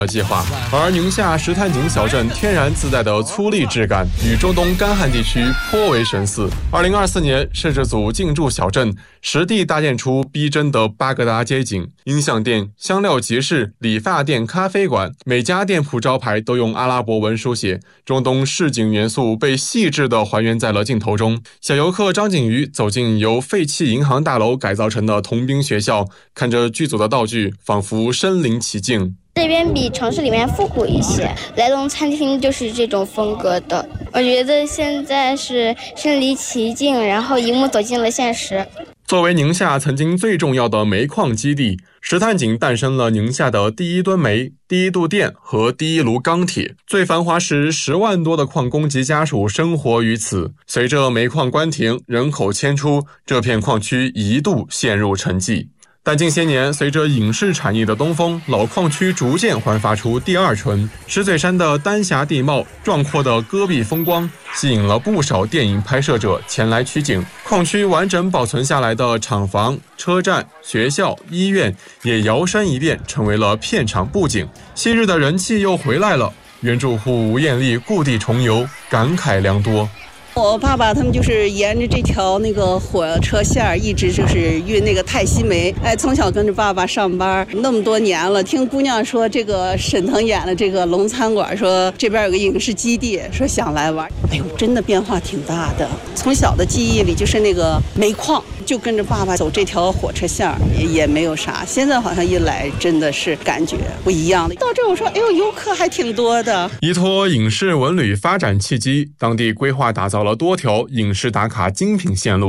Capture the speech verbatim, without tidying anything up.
计划，而宁夏石滩井小镇天然自带的粗粝质感与中东干旱地区颇为神似。二零二四年，摄制组进驻小镇，实地搭建出逼真的巴格达街景，音像店、香料集市、理发店、咖啡馆，每家店铺招牌都用阿拉伯文书写，中东市井元素被细致地还原在了镜头中。小游客张景瑜走进由废弃银行大楼改造成的童兵学校，看着剧组的道具，仿佛身临其境。 这边比城市里面复古一些，来龙餐厅就是这种风格的。我觉得现在是身临其境，然后一幕走进了现实。 作为宁夏曾经最重要的煤矿基地，石滩井诞生了宁夏的第一吨煤、第一度电和第一炉钢铁。最繁华时，十万多的矿工及家属生活于此。随着煤矿关停，人口迁出，这片矿区一度陷入沉寂。但近些年，随着影视产业的东风，老矿区逐渐焕发出第二春。石嘴山的丹霞地貌、壮阔的戈壁风光，吸引了不少电影拍摄者前来取景。矿区完整保存下来的厂房、车站、学校、医院也摇身一变成为了片场布景。昔日的人气又回来了，原住户吴艳丽故地重游，感慨良多。 我爸爸他们就是沿着这条那个火车线一直就是运那个泰西煤，哎，从小跟着爸爸上班那么多年了。听姑娘说，这个沈腾演的这个龙餐馆，说这边有个影视基地，说想来玩。哎呦，真的变化挺大的。从小的记忆里就是那个煤矿，就跟着爸爸走这条火车线也也没有啥。现在好像一来真的是感觉不一样的。到这我说，哎呦，游客还挺多的。 依托影视文旅发展契机，当地规划打造了多条影视打卡精品线路。